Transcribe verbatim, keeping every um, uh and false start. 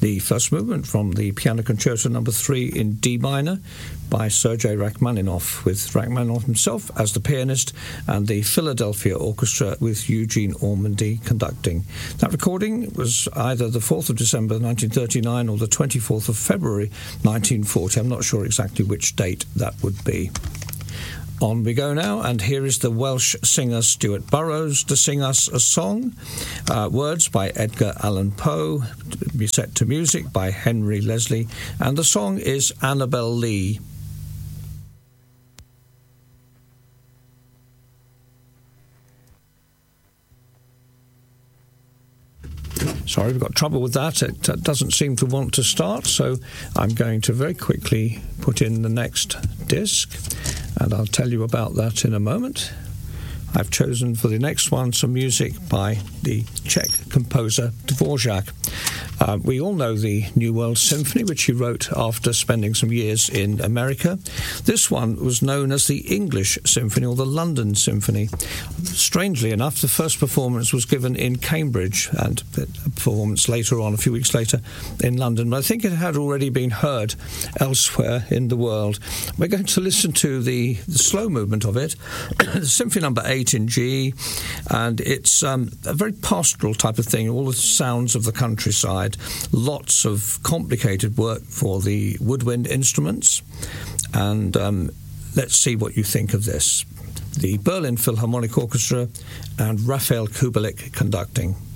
The first movement from the Piano Concerto Number Three in D minor by Sergei Rachmaninoff, with Rachmaninoff himself as the pianist and the Philadelphia Orchestra with Eugene Ormandy conducting. That recording was either the fourth of December nineteen thirty-nine or the twenty-fourth of February nineteen forty. I'm not sure exactly which date that would be. On we go now, and here is the Welsh singer Stuart Burrows to sing us a song. Uh, words by Edgar Allan Poe, to be set to music by Henry Leslie, and the song is Annabel Lee. Sorry, we've got trouble with that. It uh, doesn't seem to want to start, so I'm going to very quickly put in the next disc, and I'll tell you about that in a moment. I've chosen for the next one some music by the Czech composer Dvorak. Uh, we all know the New World Symphony, which he wrote after spending some years in America. This one was known as the English Symphony, or the London Symphony. Strangely enough, the first performance was given in Cambridge, and a performance later on, a few weeks later, in London. But I think it had already been heard elsewhere in the world. We're going to listen to the, the slow movement of it, Symphony Number Eight in G, and it's um, a very pastoral type of thing, all the sounds of the countryside, lots of complicated work for the woodwind instruments, and um, let's see what you think of this. The Berlin Philharmonic Orchestra and Raphael Kubelik conducting.